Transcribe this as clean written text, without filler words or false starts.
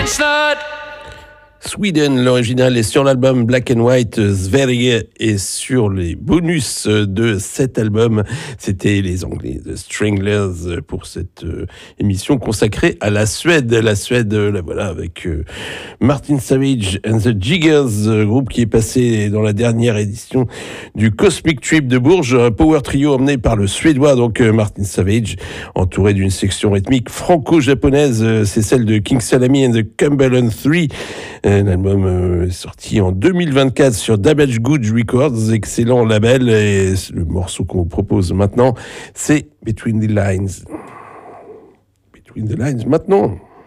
Sweden, l'original est sur l'album Black and White, Sverige est sur les bonus de cet album. C'était les Anglais, The Stranglers, pour cette émission consacrée à la Suède. La Suède, la voilà, avec Martin Savage and the Jiggers, groupe qui est passé dans la dernière édition du Cosmic Trip de Bourges, un power trio emmené par le Suédois, donc Martin Savage, entouré d'une section rythmique franco-japonaise, c'est celle de King Salami and the Cumberland 3. L'album est sorti en 2024 sur Damage Goods Records, excellent label, et le morceau qu'on vous propose maintenant, c'est Between the Lines. Between the Lines maintenant.